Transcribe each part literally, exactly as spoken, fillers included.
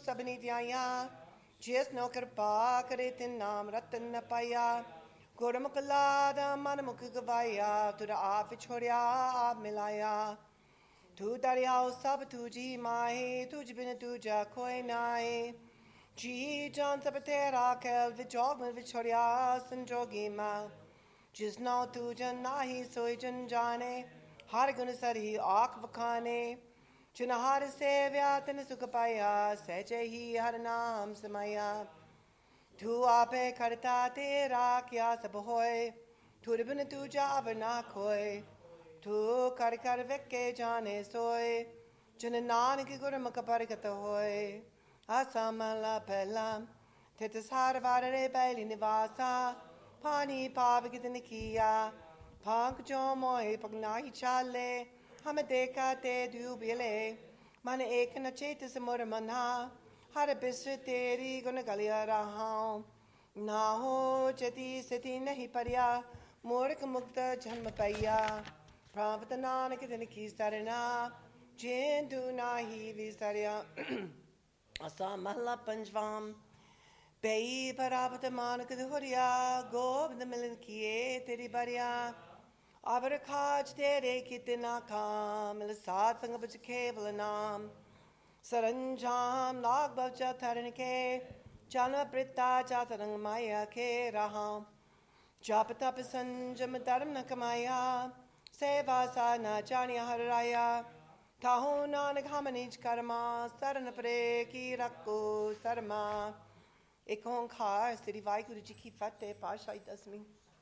सबनी ध्याया जिस नो कृपा करे तिन नाम रतन न पाया गुरमुख लाद मन मुख गवाया तुर आप छोड़िया आप मिलाया तू दरियाओ सब तुझी माहे तुझ बिन तुझा कोई नाहे जी जान सब तेरा कैल विचोग में विछोड़िया संजोगी माँ जिस नौ तू जन नाही सोई जन जाने हर गुण सरी आँख बखाने जिन हर सेव्या तिन सुख पाया सहजे ही हर नाम समाया तू आपे करता तेरा क्या सब होए तुर बिन तुझा अब ना खोए तू कर कर वेके जाने सोए जिन नानक गुरमुख परगत होए असमला पहला तित सार वारे बैली निवासा पानी पाप कितन किया फांक जो मोए पगना ही चाले हम देखा ते दुबिले मन एक न चेत समर मना हर विश्व तेरी गुण गलिया रहा ना हो चति स्थिति नहीं परिया मूर्ख मुक्त जन्म पैया प्राप्त नानक दिन की सरना जेंदु नाही विसरिया असा महला पंचवाम पई परापत मानक दोहरिया गोविंद मिलन किए तेरी बरिया अवर खाज तेरे कितना काम मिल सात संग बच केवल नाम सरंजाम नाग बवचा थरन के चल प्रिता चातरंग माया के रहा जाप तप संजम धर्म न कमाया सेवा सा न जानिया हर राया ताहु नानक हम निज कर्मा सरन परे की रखो शर्मा एक ओंकार श्री वाहिगुरु जी की फतेह पातशाही दसवीं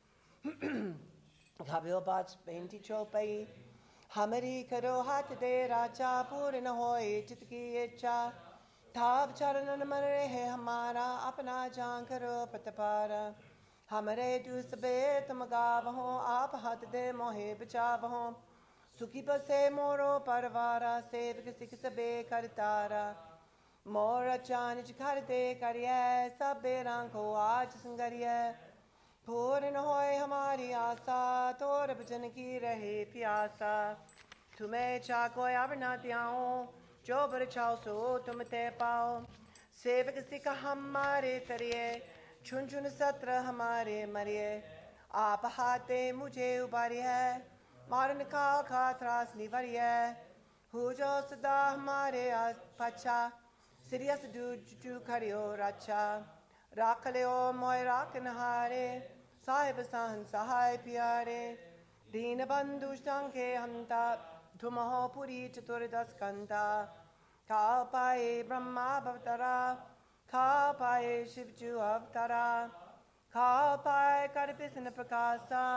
घाबियो बाज बेंटी चौपई हमारी करो हाथ दे राजा पूर्ण होए चित की इच्छा थाप चरणन मन रहे हमारा अपना जान करो पतपारा हमरे दूस बे तुम गावहो आप हाथ दे मोहे बचावहो सुखी बसे मोरो परवारा सेवक सिख सबे करतारा मोर चानिच घर दे करिए सब बेरां को आज संगरिए पूर्ण होए हमारी आशा तोर भजन की रहे प्यासा तुम्हें चाको अब न त्याओ जो बर चाओ सो तुम ते पाओ सेवक सिख हमारे तरिए छुन छुन सत्र हमारे मरिए आप हाथे मुझे उबारिए मारन का खा त्रास निवरिए हो जो सदा हमारे पछा सिरियस डू खड़ियो रचा राख लियो मोय राख नहारे साहिब सहन सहाय प्यारे दीन बंधु संखे हंता तुम हो पुरी चतुर्दश कंता खा पाए ब्रह्मा भवतरा खा पाए शिवजू अवतरा खा पाए कर विष्णु प्रकाशा